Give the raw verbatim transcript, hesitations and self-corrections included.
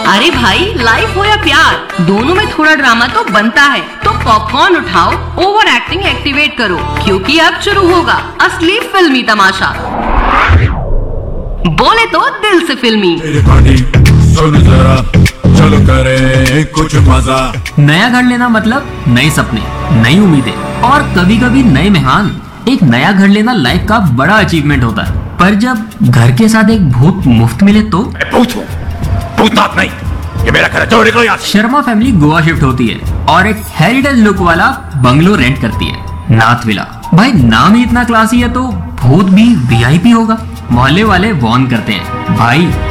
अरे भाई, लाइफ हो या प्यार, दोनों में थोड़ा ड्रामा तो बनता है। तो पॉपकॉर्न उठाओ, ओवर एक्टिंग एक्टिवेट करो, क्योंकि अब शुरू होगा असली फिल्मी तमाशा। बोले तो दिल से फिल्मी। सुन जरा, चलो करे कुछ मजा। नया घर लेना मतलब नए सपने, नई उम्मीदें और कभी कभी नए मेहमान। एक नया घर लेना लाइफ का बड़ा अचीवमेंट होता है, पर जब घर के साथ एक भूत मुफ्त मिले तो भूत हूँ, भूतनाथ नहीं, ये मेरा घर है, चलो निकलो यहाँ से। शर्मा फैमिली गोवा शिफ्ट होती है और एक हेरिटेज लुक वाला बंगलो रेंट करती है, नाथ विला। भाई नाम ही इतना क्लासी है तो भूत भी वीआईपी होगा। मोहल्ले वाले वार्न करते हैं, भाई